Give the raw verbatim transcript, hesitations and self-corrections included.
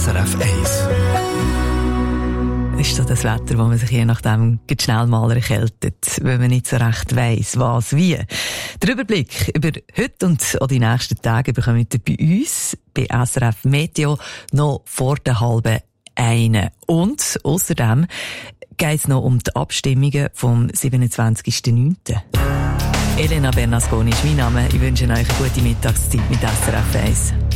S R F eins. Ist so das Wetter, wo man sich je nachdem schnell mal erkältet, wenn man nicht so recht weiss, was, wie. Der Überblick über heute und auch die nächsten Tage bekommt ihr bei uns, bei S R F Meteo, noch vor der halben einen. Und außerdem geht es noch um die Abstimmungen vom siebenundzwanzigsten neunten Elena Bernasconi ist mein Name. Ich wünsche euch eine gute Mittagszeit mit S R F eins.